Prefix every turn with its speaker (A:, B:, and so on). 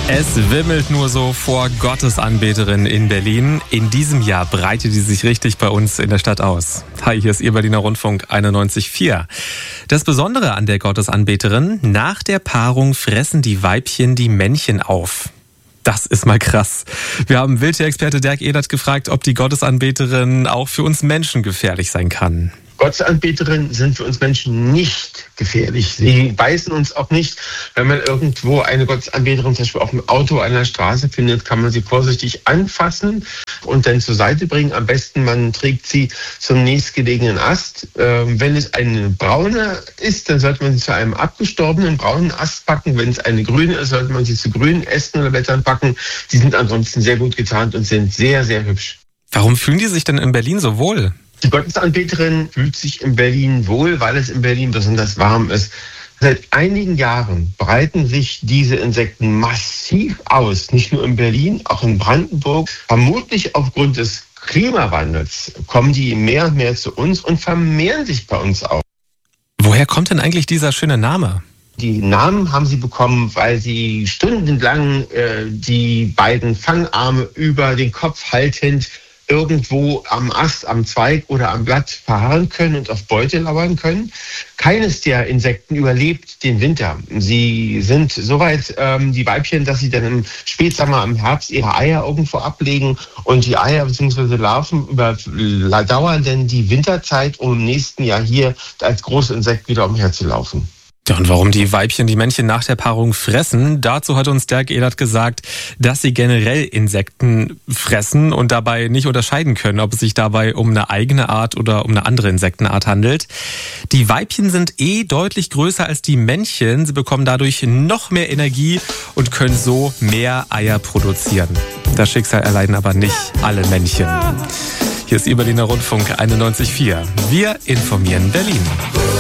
A: Es wimmelt nur so vor Gottesanbeterinnen in Berlin. In diesem Jahr breitet die sich richtig bei uns in der Stadt aus. Hi, hier ist Ihr Berliner Rundfunk 91,4. Das Besondere an der Gottesanbeterin: nach der Paarung fressen die Weibchen die Männchen auf. Das ist mal krass. Wir haben Wildtierexperte Dirk Ehlert gefragt, ob die Gottesanbeterin auch für uns Menschen gefährlich sein kann.
B: Gottesanbeterinnen sind für uns Menschen nicht gefährlich. Sie beißen uns auch nicht. Wenn man irgendwo eine Gottesanbeterin zum Beispiel auf dem Auto an der Straße findet, kann man sie vorsichtig anfassen und dann zur Seite bringen. Am besten, man trägt sie zum nächstgelegenen Ast. Wenn es eine braune ist, dann sollte man sie zu einem abgestorbenen braunen Ast packen. Wenn es eine grüne ist, sollte man sie zu grünen Ästen oder Blättern packen. Die sind ansonsten sehr gut getarnt und sind sehr, sehr hübsch.
A: Warum fühlen die sich denn in Berlin so wohl?
B: Die Gottesanbeterin fühlt sich in Berlin wohl, weil es in Berlin besonders warm ist. Seit einigen Jahren breiten sich diese Insekten massiv aus. Nicht nur in Berlin, auch in Brandenburg. Vermutlich aufgrund des Klimawandels kommen die mehr und mehr zu uns und vermehren sich bei uns auch.
A: Woher kommt denn eigentlich dieser schöne Name?
B: Die Namen haben sie bekommen, weil sie stundenlang die beiden Fangarme über den Kopf haltend irgendwo am Ast, am Zweig oder am Blatt verharren können und auf Beute lauern können. Keines der Insekten überlebt den Winter. Sie sind soweit die Weibchen, dass sie dann im Spätsommer, im Herbst ihre Eier irgendwo ablegen, und die Eier bzw. Larven überdauern dann die Winterzeit, um im nächsten Jahr hier als großes Insekt wieder umherzulaufen.
A: Ja, und warum die Weibchen die Männchen nach der Paarung fressen, dazu hat uns Dirk Ehlert gesagt, dass sie generell Insekten fressen und dabei nicht unterscheiden können, ob es sich dabei um eine eigene Art oder um eine andere Insektenart handelt. Die Weibchen sind deutlich größer als die Männchen. Sie bekommen dadurch noch mehr Energie und können so mehr Eier produzieren. Das Schicksal erleiden aber nicht alle Männchen. Hier ist Ihr Berliner Rundfunk 91,4. Wir informieren Berlin.